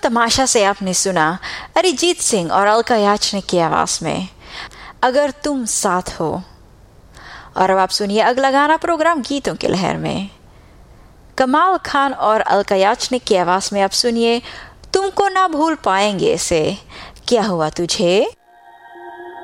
तमाशा से आपने सुना अरिजीत सिंह और अलका याग्निक की आवाज में अगर तुम साथ हो। और अब आप सुनिए अगला गाना प्रोग्राम गीतों की लहर में। कमाल खान और अलका याग्निक की आवाज में आप सुनिए तुमको ना भूल पाएंगे से क्या हुआ तुझे।